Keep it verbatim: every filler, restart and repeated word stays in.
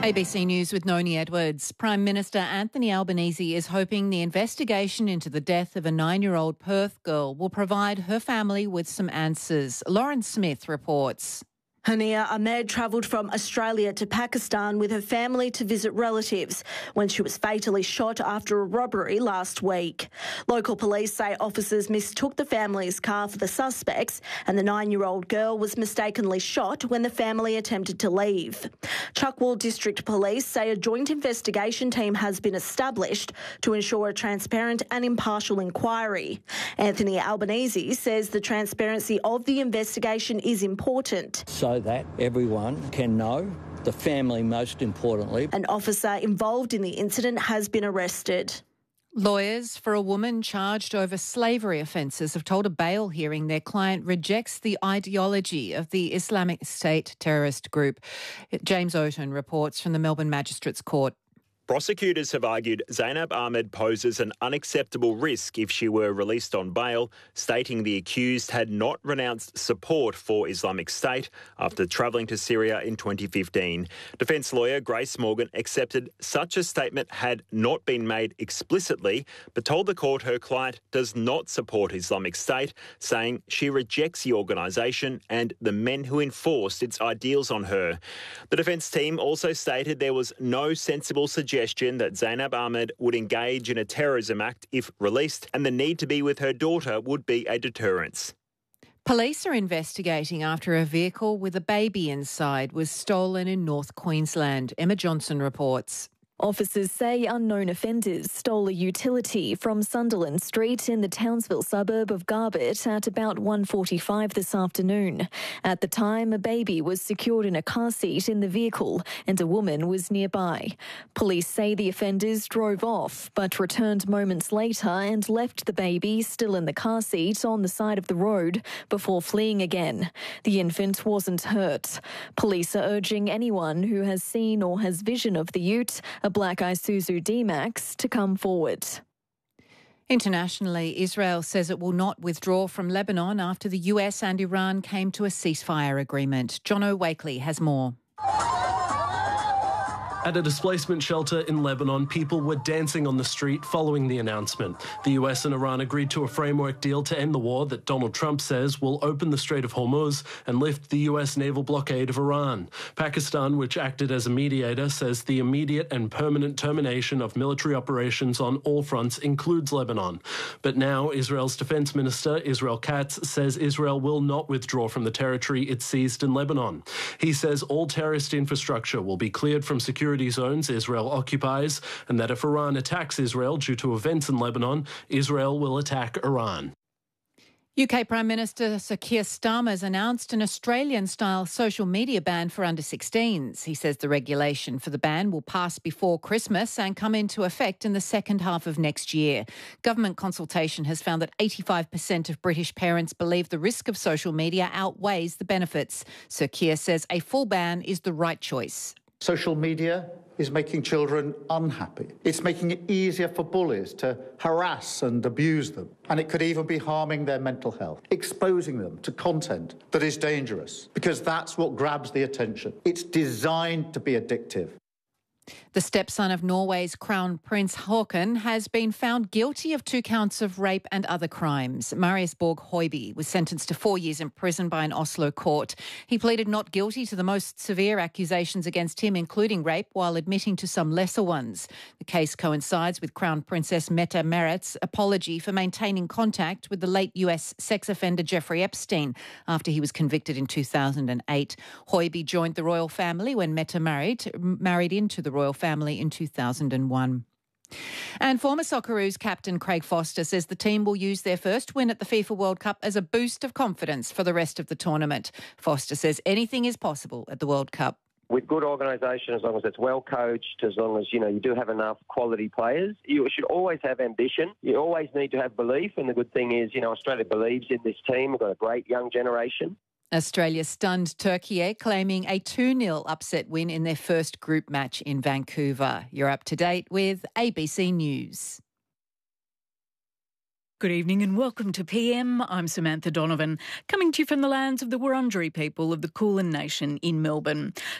A B C News with Noni Edwards. Prime Minister Anthony Albanese is hoping the investigation into the death of a nine-year-old Perth girl will provide her family with some answers. Lauren Smith reports. Hania Ahmed travelled from Australia to Pakistan with her family to visit relatives when she was fatally shot after a robbery last week. Local police say officers mistook the family's car for the suspects, and the nine-year-old girl was mistakenly shot when the family attempted to leave. Chuckwell District Police say a joint investigation team has been established to ensure a transparent and impartial inquiry. Anthony Albanese says the transparency of the investigation is important. So So that everyone can know, the family most importantly. An officer involved in the incident has been arrested. Lawyers for a woman charged over slavery offences have told a bail hearing their client rejects the ideology of the Islamic State terrorist group. James Oaten reports from the Melbourne Magistrates Court. Prosecutors have argued Zainab Ahmed poses an unacceptable risk if she were released on bail, stating the accused had not renounced support for Islamic State after travelling to Syria in twenty fifteen. Defence lawyer Grace Morgan accepted such a statement had not been made explicitly, but told the court her client does not support Islamic State, saying she rejects the organisation and the men who enforced its ideals on her. The defence team also stated there was no sensible suggestion that Zainab Ahmed would engage in a terrorism act if released, and the need to be with her daughter would be a deterrence. Police are investigating after a vehicle with a baby inside was stolen in North Queensland. Emma Johnson reports. Officers say unknown offenders stole a utility from Sunderland Street in the Townsville suburb of Garbett at about one forty-five this afternoon. At the time, a baby was secured in a car seat in the vehicle and a woman was nearby. Police say the offenders drove off but returned moments later and left the baby still in the car seat on the side of the road before fleeing again. The infant wasn't hurt. Police are urging anyone who has seen or has vision of the ute, a black Isuzu D-Max, to come forward. Internationally, Israel says it will not withdraw from Lebanon after the U S and Iran came to a ceasefire agreement. Jono Wakely has more. At a displacement shelter in Lebanon, people were dancing on the street following the announcement. The U S and Iran agreed to a framework deal to end the war that Donald Trump says will open the Strait of Hormuz and lift the U S naval blockade of Iran. Pakistan, which acted as a mediator, says the immediate and permanent termination of military operations on all fronts includes Lebanon. But now Israel's defense minister, Israel Katz, says Israel will not withdraw from the territory it seized in Lebanon. He says all terrorist infrastructure will be cleared from security zones Israel occupies, and that if Iran attacks Israel due to events in Lebanon, Israel will attack Iran. U K Prime Minister Sir Keir Starmer has announced an Australian-style social media ban for under sixteens. He says the regulation for the ban will pass before Christmas and come into effect in the second half of next year. Government consultation has found that eighty-five percent of British parents believe the risk of social media outweighs the benefits. Sir Keir says a full ban is the right choice. Social media is making children unhappy. It's making it easier for bullies to harass and abuse them. And it could even be harming their mental health, exposing them to content that is dangerous, because that's what grabs the attention. It's designed to be addictive. The stepson of Norway's Crown Prince Haakon has been found guilty of two counts of rape and other crimes. Marius Borg Høiby was sentenced to four years in prison by an Oslo court. He pleaded not guilty to the most severe accusations against him, including rape, while admitting to some lesser ones. The case coincides with Crown Princess Mette Marit's apology for maintaining contact with the late U S sex offender Jeffrey Epstein after he was convicted in two thousand eight. Høiby joined the royal family when Mette married, married into the royal family in two thousand one. And former Socceroos captain Craig Foster says the team will use their first win at the FIFA World Cup as a boost of confidence for the rest of the tournament. Foster says anything is possible at the World Cup. With good organisation, as long as it's well coached, as long as, you know, you do have enough quality players, you should always have ambition. You always need to have belief. And the good thing is, you know, Australia believes in this team. We've got a great young generation. Australia stunned Turkey, claiming a two nil upset win in their first group match in Vancouver. You're up to date with A B C News. Good evening and welcome to P M. I'm Samantha Donovan, coming to you from the lands of the Wurundjeri people of the Kulin Nation in Melbourne.